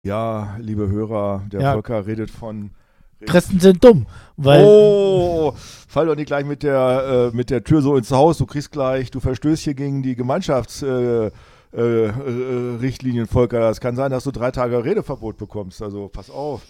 Ja, liebe Hörer, der Ja. Volker redet von. Christen sind dumm, weil Oh, fall doch nicht gleich mit der Tür so ins Haus. Du verstößt hier gegen die Gemeinschaftsrichtlinien, Volker. Das kann sein, dass du 3 Tage Redeverbot bekommst. Also pass auf.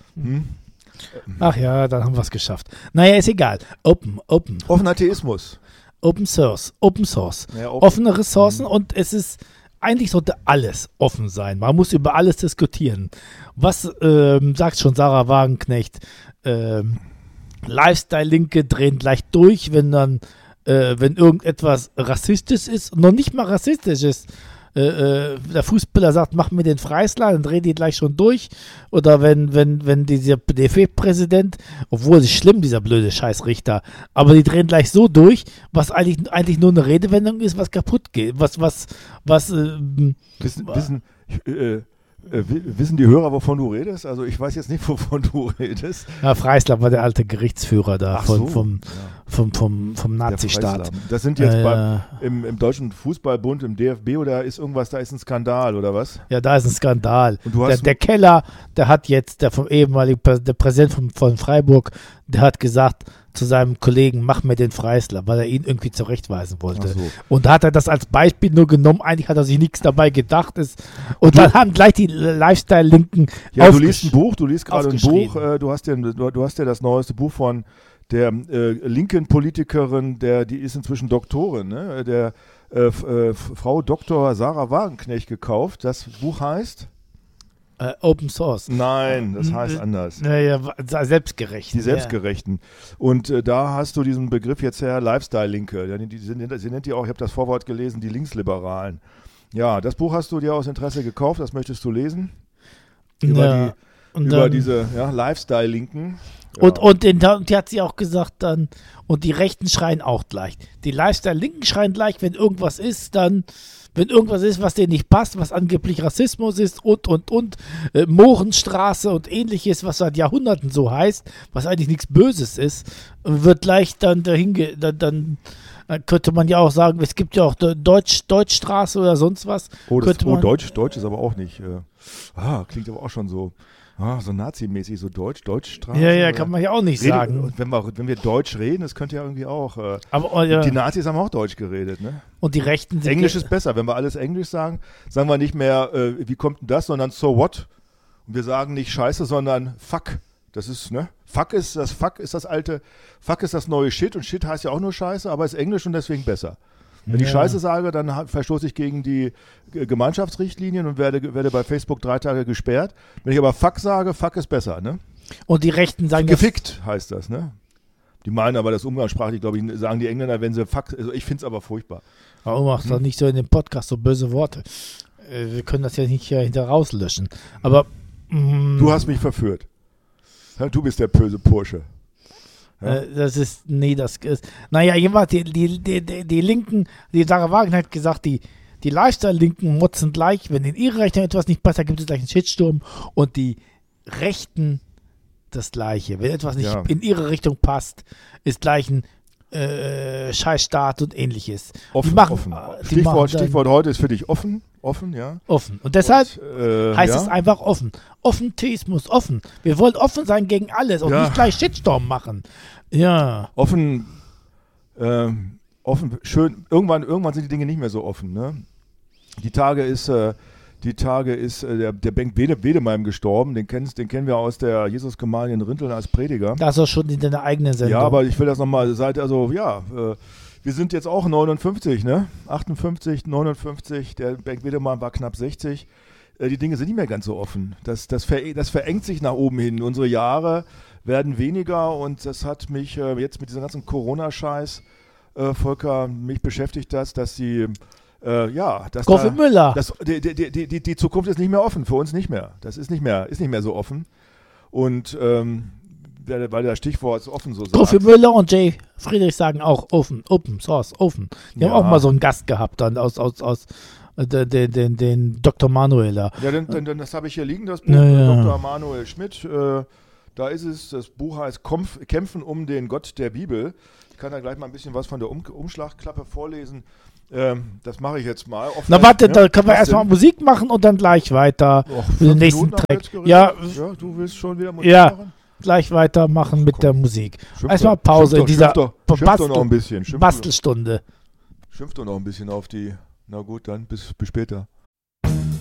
ach ja, dann haben wir es geschafft. Naja, ist egal. Offener Atheismus. Open Source. Ja, Offene Ressourcen und es ist, eigentlich sollte alles offen sein. Man muss über alles diskutieren. Was sagt schon Sarah Wagenknecht? Lifestyle-Linke drehen gleich durch, wenn irgendetwas rassistisch ist, noch nicht mal rassistisch ist. Der Fußballer sagt, mach mir den Freisler, dann drehen die gleich schon durch. Oder wenn dieser DFB-Präsident, obwohl es ist schlimm, dieser blöde Scheißrichter, aber die drehen gleich so durch, was eigentlich nur eine Redewendung ist, was kaputt geht. Wissen die Hörer, wovon du redest? Also ich weiß jetzt nicht, wovon du redest. Ja, Freisler war der alte Gerichtsführer da Ach so, vom Der Nazistaat. Freislam. Das sind jetzt im Deutschen Fußballbund, im DFB oder ist irgendwas, da ist ein Skandal oder was? Ja, da ist ein Skandal. Und du hast Der Keller, der vom ehemaligen der Präsident von Freiburg, der hat gesagt zu seinem Kollegen, mach mir den Freisler, weil er ihn irgendwie zurechtweisen wollte. Ach so. Und da hat er das als Beispiel nur genommen, eigentlich hat er sich nichts dabei gedacht. Und dann haben gleich die Lifestyle-Linken Ja, du liest gerade ein Buch, aufgeschrieben. du hast ja das neueste Buch von der linken Politikerin, die ist inzwischen Doktorin, ne? Der Frau Dr. Sarah Wagenknecht gekauft. Das Buch heißt? Open Source. Nein, das heißt anders. Naja, selbstgerecht. Die Selbstgerechten. Und da hast du diesen Begriff jetzt her, Lifestyle-Linke. Ja, sie nennt die auch, ich habe das Vorwort gelesen, die Linksliberalen. Ja, das Buch hast du dir aus Interesse gekauft, das möchtest du lesen? Über diese Lifestyle-Linken. Ja. Und die hat sie auch gesagt dann, und die Rechten schreien auch gleich. Die Lifestyle-Linken schreien gleich, wenn irgendwas ist, was denen nicht passt, was angeblich Rassismus ist und. Mohrenstraße und ähnliches, was seit Jahrhunderten so heißt, was eigentlich nichts Böses ist, wird gleich dann dann könnte man ja auch sagen, es gibt ja auch Deutschstraße oder sonst was. Deutsch ist aber auch nicht. Klingt aber auch schon so. So nazimäßig, so Deutschstraße. Ja, kann man ja auch nicht sagen. Wenn wir Deutsch reden, das könnte ja irgendwie auch. Aber die Nazis haben auch Deutsch geredet, ne? Und die Rechten sind. Englisch ist besser. Wenn wir alles Englisch sagen, sagen wir nicht mehr, wie kommt denn das, sondern so what? Und wir sagen nicht Scheiße, sondern Fuck. Das ist, ne? Fuck ist das neue Shit und Shit heißt ja auch nur Scheiße, aber ist Englisch und deswegen besser. Wenn ich Scheiße sage, dann verstoße ich gegen die Gemeinschaftsrichtlinien und werde bei Facebook 3 Tage gesperrt. Wenn ich aber Fuck sage, Fuck ist besser, ne? Und die Rechten sagen gefickt heißt das, ne? Die meinen aber das umgangssprachlich, glaube ich, sagen die Engländer, wenn sie Fuck, also ich finde es aber furchtbar. Warum machst du nicht so in dem Podcast so böse Worte? Wir können das ja nicht hier hinter rauslöschen. Aber du hast mich verführt. Du bist der böse Bursche. Ja. Naja, jemand, die Linken, die Sarah Wagenknecht hat gesagt, die Lifestyle-Linken motzen gleich, wenn in ihre Richtung etwas nicht passt, dann gibt es gleich einen Shitsturm und die Rechten das Gleiche. Wenn etwas nicht in ihre Richtung passt, ist gleich ein Scheißstaat und ähnliches. Offen. Stichwort heute ist für dich offen, ja. Offen. Und deshalb heißt es einfach offen. Offentheismus, offen. Wir wollen offen sein gegen alles und nicht gleich Shitstorm machen. Ja. Offen, schön. Irgendwann sind die Dinge nicht mehr so offen, ne? Die Tage ist der Bengt Wedemeim gestorben, den kennen wir aus der Jesus Gemahl in Rinteln als Prediger. Das ist schon in deiner eigenen Sendung. Ja, aber ich will das nochmal, wir sind jetzt auch 59, ne? 58, 59, der Bengt Wedemeim war knapp 60. Die Dinge sind nicht mehr ganz so offen. Das verengt sich nach oben hin. Unsere Jahre werden weniger und das hat mich jetzt mit diesem ganzen Corona-Scheiß, Volker, mich beschäftigt dass die Müller. Die Zukunft ist nicht mehr offen, für uns nicht mehr. Das ist nicht mehr so offen. Und weil das Stichwort offen so sagt. Goffy Müller und Jay Friedrich sagen auch offen, Open Source, offen. Die haben auch mal so einen Gast gehabt dann aus den Dr. Manueler. Ja, denn das habe ich hier liegen, das Buch Dr. Manuel Schmidt. Da ist es, das Buch heißt Kämpfen um den Gott der Bibel. Ich kann da gleich mal ein bisschen was von der Umschlagklappe vorlesen. Das mache ich jetzt mal. Na warte, da können wir Was erstmal denn? Musik machen und dann gleich weiter Och, mit dem 5 nächsten Minuten haben wir Track. jetzt geredet. Ja, Ja, du willst schon wieder Musik Ja. machen? gleich weitermachen mit der Musik. Schimpf Erstmal doch- Pause in schimpf dieser doch noch ein bisschen. Bastelstunde. Schimpf doch noch ein bisschen auf die. Na gut, dann bis später.